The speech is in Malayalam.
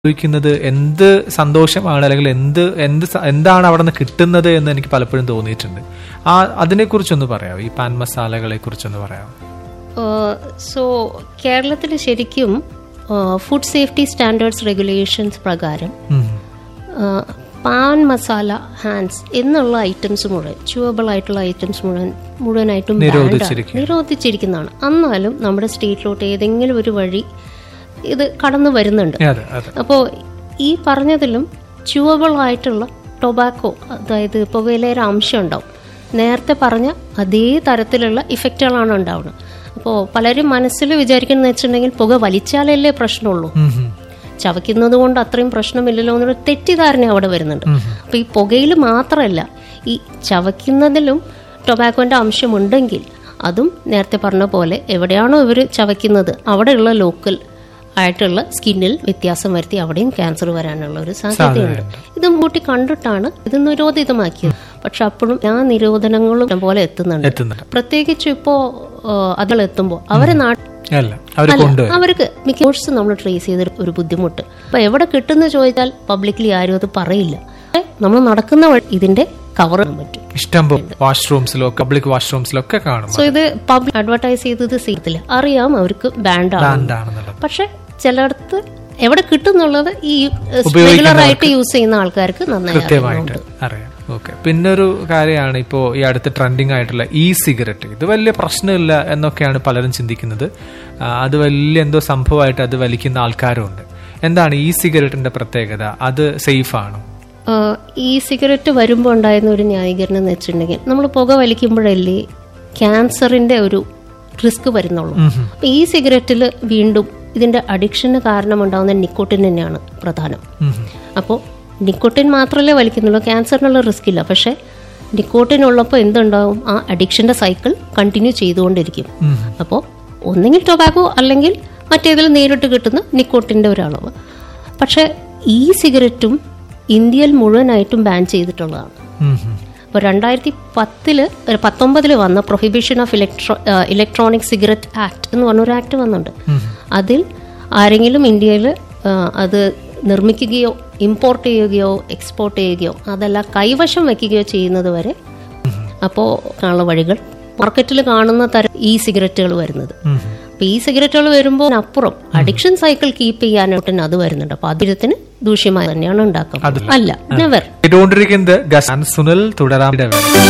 ഉപയോഗിക്കുന്നത് എന്ത് സന്തോഷമാണ് അല്ലെങ്കിൽ എന്താണ് അവിടെ നിന്ന് കിട്ടുന്നത് എന്ന് എനിക്ക് പലപ്പോഴും തോന്നിയിട്ടുണ്ട്. അതിനെക്കുറിച്ചൊന്ന് പറയാമോ, ഈ പാൻ മസാലകളെ കുറിച്ചൊന്ന് പറയാമോ? സോ കേരളത്തിൽ ശരിക്കും ഫുഡ് സേഫ്റ്റി സ്റ്റാൻഡേർഡ്സ് റെഗുലേഷൻസ് പ്രകാരം പാൻ മസാല ഹാൻഡ്സ് എന്നുള്ള ഐറ്റംസ് മുഴുവൻ ച്യൂവബിൾ ആയിട്ടുള്ള ഐറ്റംസ് മുഴുവനായിട്ടും നിരോധിച്ചിരിക്കുന്നതാണ്. എന്നാലും നമ്മുടെ സ്റ്റേറ്റിലോട്ട് ഏതെങ്കിലും ഒരു വഴി ഇത് കടന്നു വരുന്നുണ്ട്. അപ്പോൾ ഈ പറഞ്ഞതിലും ച്യൂവബിൾ ആയിട്ടുള്ള ടൊബാക്കോ, അതായത് പുകയിലയുടെ അംശം ഉണ്ടാവും. നേരത്തെ പറഞ്ഞ അതേ തരത്തിലുള്ള ഇഫക്റ്റുകളാണ് ഉണ്ടാവുന്നത്. അപ്പോൾ പലരും മനസ്സിൽ വിചാരിക്കുന്നത് വെച്ചിട്ടുണ്ടെങ്കിൽ പുക വലിച്ചാലല്ലേ പ്രശ്നമുള്ളൂ, ചവയ്ക്കുന്നത് കൊണ്ട് അത്രയും പ്രശ്നമില്ലല്ലോ എന്നൊരു തെറ്റിദ്ധാരണ അവിടെ വരുന്നുണ്ട്. അപ്പോൾ ഈ പുകയിൽ മാത്രമല്ല, ഈ ചവയ്ക്കുന്നതിലും ടൊബാക്കോന്റെ അംശമുണ്ടെങ്കിൽ അതും നേരത്തെ പറഞ്ഞ പോലെ എവിടെയാണോ ഇവർ ചവയ്ക്കുന്നത് അവിടെയുള്ള ലോക്കൽ ആയിട്ടുള്ള സ്കിന്നിൽ വ്യത്യാസം വരുത്തി അവിടെയും ക്യാൻസർ വരാനുള്ള ഒരു സാധ്യതയുണ്ട്. ഇത് കൂട്ടി കണ്ടിട്ടാണ് ഇത് നിരോധിതമാക്കിയത്. പക്ഷെ അപ്പോഴും ആ നിരോധനങ്ങളും പോലെ എത്തുന്നുണ്ട്. പ്രത്യേകിച്ച് ഇപ്പോ അതിലെത്തുമ്പോൾ അവരെ അവർക്ക് മിക്ക കോഴ്സ് നമ്മൾ ട്രേസ് ചെയ്ത ഒരു ബുദ്ധിമുട്ട്. അപ്പൊ എവിടെ കിട്ടുന്ന ചോദിച്ചാൽ പബ്ലിക്ലി ആരും അത് പറയില്ല. നമ്മൾ നടക്കുന്ന ഇതിന്റെ കവർ ചെയ്യാൻ പറ്റും. ഇഷ്ടംപോലെ വാഷ്റൂംസിലോ പബ്ലിക് വാഷ്റൂംസിലൊക്കെ കാണും. സോ ഇത് പബ്ലിക് അഡ്വർടൈസ് ചെയ്തത് ചെയ്യത്തില്ല, അറിയാം അവർക്ക് ബാൻഡാണെന്നുള്ളത്. പക്ഷെ ചിലയിടത്ത് എവിടെ കിട്ടുന്നുള്ളത് ഈ റെഗുലർ ആയിട്ട് യൂസ് ചെയ്യുന്ന ആൾക്കാർക്ക് കൃത്യമായിട്ട് അറിയാം. ഓക്കെ, പിന്നൊരു കാര്യമാണ് ഇപ്പോ ഈ അടുത്ത് ട്രെൻഡിങ് ആയിട്ടുള്ള ഇ സിഗരറ്റ്. ഇത് വലിയ പ്രശ്നമില്ല എന്നൊക്കെയാണ് പലരും ചിന്തിക്കുന്നത്. അത് വലിയ എന്തോ സംഭവമായിട്ട് അത് വലിക്കുന്ന ആൾക്കാരും ഉണ്ട്. എന്താണ് ഈ സിഗരറ്റിന്റെ പ്രത്യേകത? അത് സേഫ് ആണോ? ഈ സിഗരറ്റ് വരുമ്പോൾ ഉണ്ടായിരുന്ന ഒരു ന്യായീകരണം എന്ന് വെച്ചിട്ടുണ്ടെങ്കിൽ നമ്മൾ പുക വലിക്കുമ്പോഴല്ലേ ക്യാൻസറിന്റെ ഒരു റിസ്ക് വരുന്നുള്ളൂ. ഈ സിഗരറ്റിൽ വീണ്ടും ഇതിന്റെ അഡിക്ഷന് കാരണമുണ്ടാകുന്ന നിക്കോട്ടിൻ തന്നെയാണ് പ്രധാനം. അപ്പോൾ നിക്കോട്ടിൻ മാത്രമല്ലേ വലിക്കുന്നുള്ളൂ, ക്യാൻസറിനുള്ള റിസ്ക് ഇല്ല. പക്ഷെ നിക്കോട്ടിൻ ഉള്ളപ്പോൾ എന്തുണ്ടാവും, ആ അഡിക്ഷന്റെ സൈക്കിൾ കണ്ടിന്യൂ ചെയ്തുകൊണ്ടിരിക്കും. അപ്പോൾ ഒന്നെങ്കിൽ ടൊബാക്കോ അല്ലെങ്കിൽ മറ്റേതിലും നേരിട്ട് കിട്ടുന്ന നിക്കോട്ടിന്റെ ഒരളവ്. പക്ഷെ ഈ സിഗരറ്റും ഇന്ത്യയിൽ മുഴുവനായിട്ടും ബാൻ ചെയ്തിട്ടുള്ളതാണ്. അപ്പോൾ 2019 വന്ന prohibition of electronic cigarette act എന്ന് പറഞ്ഞൊരു ആക്ട് വന്നിട്ടുണ്ട്. അതിൽ ആരെങ്കിലും ഇന്ത്യയിൽ അത് നിർമ്മിക്കുകയോ ഇമ്പോർട്ട് ചെയ്യുകയോ എക്സ്പോർട്ട് ചെയ്യുകയോ അതല്ല കൈവശം വയ്ക്കുകയോ ചെയ്യുന്നത് വരെ അപ്പോൾ ഉള്ള വഴികൾ മാർക്കറ്റിൽ കാണുന്ന തരം ഈ സിഗരറ്റുകൾ വരുന്നത്. അപ്പൊ ഈ സിഗരറ്റുകൾ വരുമ്പോൾ അപ്പുറം അഡിക്ഷൻ സൈക്കിൾ കീപ്പ് ചെയ്യാനായിട്ട് അത് വരുന്നുണ്ട്. അപ്പൊ അതിരത്തിന് ദൂഷ്യമായി തന്നെയാണ് ഉണ്ടാക്കുന്നത്. അല്ല നെവർ. സുനിൽ തുടരാം.